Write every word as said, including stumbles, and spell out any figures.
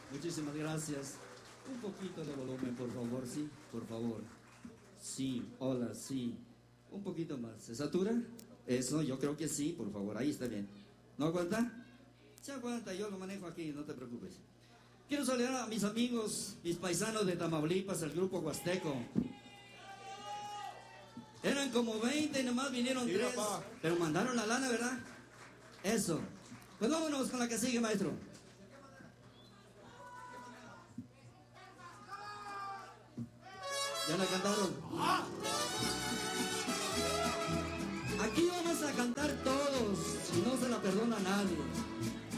Muchísimas gracias. Un poquito de volumen, por favor, sí, por favor. Sí, hola, sí. Un poquito más. ¿Se satura? Eso, yo creo que sí, por favor, ahí está bien. ¿No aguanta? Se aguanta, yo lo manejo aquí, no te preocupes. Quiero saludar a mis amigos, mis paisanos de Tamaulipas, el grupo Huasteco. Eran como veinte y nomás vinieron Sí, tres, papá. pero mandaron la lana, ¿verdad? Eso. Pues vámonos con la que sigue, maestro. ¿Ya la cantaron? Aquí vamos a cantar todos, y no se la perdona a nadie.